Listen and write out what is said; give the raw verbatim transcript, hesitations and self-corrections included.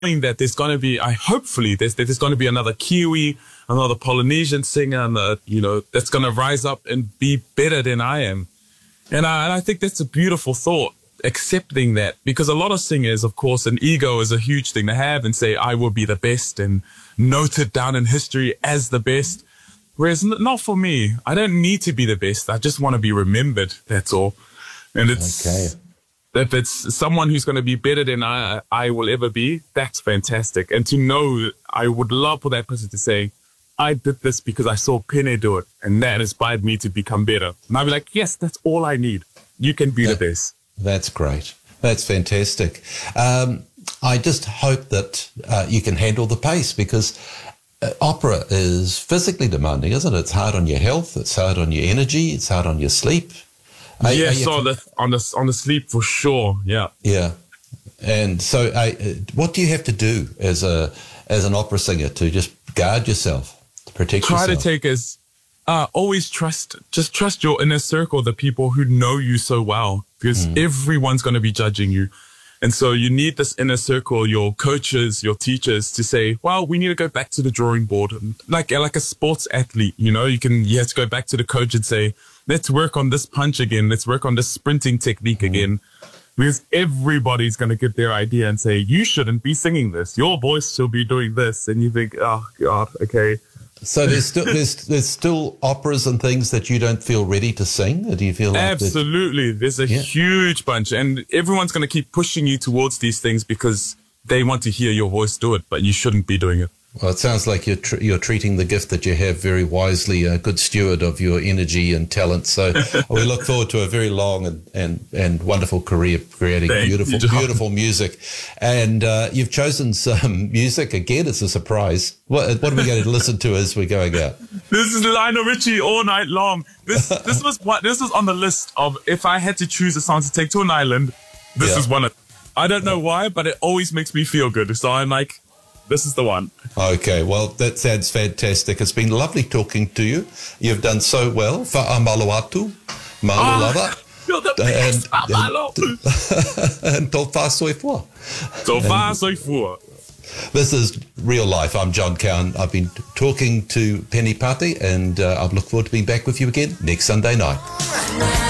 that there's going to be, I hopefully there's there's going to be another Kiwi, another Polynesian singer, and uh, you know, that's going to rise up and be better than I am. And I, and I think that's a beautiful thought, accepting that, because a lot of singers, of course, an ego is a huge thing to have and say, I will be the best and noted down in history as the best. Whereas n- not for me. I don't need to be the best. I just want to be remembered. That's all. And it's, okay. if it's someone who's going to be better than I, I will ever be, that's fantastic. And to know, I would love for that person to say, I did this because I saw Pene do it, and that inspired me to become better. And I'll be like, yes, that's all I need. You can be that, the best. That's great. That's fantastic. Um, I just hope that uh, you can handle the pace, because uh, opera is physically demanding, isn't it? It's hard on your health. It's hard on your energy. It's hard on your sleep. Are, yes, are on the on the on the sleep for sure. Yeah. Yeah. And so, uh, what do you have to do as a as an opera singer to just guard yourself? Protect Try yourself. to take as, uh, always trust, just trust your inner circle, the people who know you so well, because mm. everyone's going to be judging you. And so you need this inner circle, your coaches, your teachers, to say, well, we need to go back to the drawing board. Like, like a sports athlete, you know, you can, you have to go back to the coach and say, let's work on this punch again. Let's work on this sprinting technique mm. again. Because everybody's going to get their idea and say, you shouldn't be singing this. Your voice should be doing this. And you think, oh God, okay. So there's still there's there's still operas and things that you don't feel ready to sing? Or do you feel like absolutely? There's a yeah. huge bunch, and everyone's going to keep pushing you towards these things because they want to hear your voice do it, but you shouldn't be doing it. Well, it sounds like you're tr- you're treating the gift that you have very wisely, a good steward of your energy and talent. So we look forward to a very long and, and, and wonderful career creating Thank beautiful, you, beautiful music. And uh, you've chosen some music. Again, it's a surprise. What, what are we going to listen to as we're going out? This is Lionel Richie all night long. This this was what this was on the list of if I had to choose a song to take to an island, this yeah. is one of I don't know why, but it always makes me feel good. So I'm like, this is the one. Okay, well, that sounds fantastic. It's been lovely talking to you. You've done so well. Fa'amaloatu, Malulava. You're the best, Mamalo. And Tofa Soifua. Tofa Soifua. This is Real Life. I'm John Cowan. I've been talking to Pene Pate, and uh, I look forward to being back with you again next Sunday night.